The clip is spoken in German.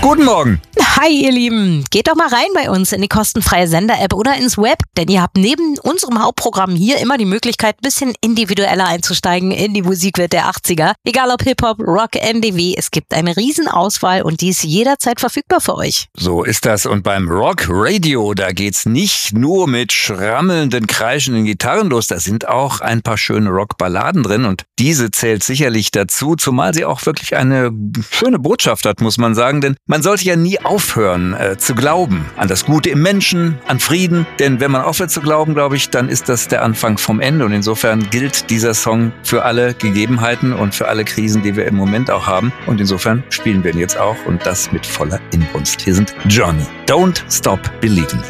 Guten Morgen. Hi ihr Lieben, geht doch mal rein bei uns in die kostenfreie Sender-App oder ins Web, denn ihr habt neben unserem Hauptprogramm hier immer die Möglichkeit, ein bisschen individueller einzusteigen in die Musikwelt der 80er. Egal ob Hip-Hop, Rock, NDW, es gibt eine Riesenauswahl und die ist jederzeit verfügbar für euch. So ist das. Und beim Rock Radio, da geht's nicht nur mit schrammelnden, kreischenden Gitarren los, da sind auch ein paar schöne Rockballaden drin und diese zählt sicherlich dazu, zumal sie auch wirklich eine schöne Botschaft hat, muss man sagen, denn man sollte ja nie aufhören zu glauben an das Gute im Menschen, an Frieden, denn wenn man aufhört zu glauben, glaube ich, dann ist das der Anfang vom Ende und insofern gilt dieser Song für alle Gegebenheiten und für alle Krisen, die wir im Moment auch haben und insofern spielen wir ihn jetzt auch und das mit voller Inbrunst. Hier sind Johnny. Don't Stop Believing.